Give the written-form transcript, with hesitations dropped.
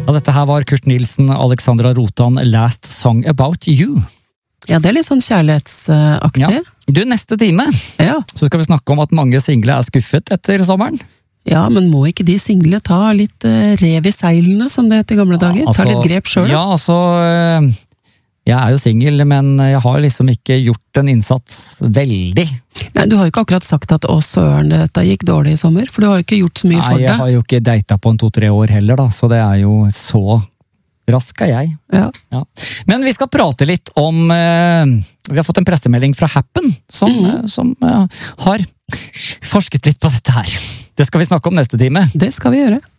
Ja, dette her var Kurt Nilsen, Alexandra Rotan, Last Song About You. Ja, det er litt sånn kjærlighetsaktig. Ja. Du, neste time, så skal vi snakke om at mange single er skuffet etter sommeren. Ja, men må ikke de single ta litt rev i seilene, som det het i gamle dager? Ta litt grep selv? Ja, altså, jeg er jo single, men jeg har liksom ikke gjort en innsats veldig. Nei, du har jo ikke akkurat sagt at søren, dette gikk dårlig i sommer, for du har jo ikke gjort så mye for det. Nei, jeg har jo ikke datet på 2-3 år heller da, så det er jo så rask er jeg. Ja. Men vi skal prate litt om, vi har fått en pressemelding fra Happen, som har forsket litt på dette her. Det skal vi snakke om neste time. Det skal vi gjøre.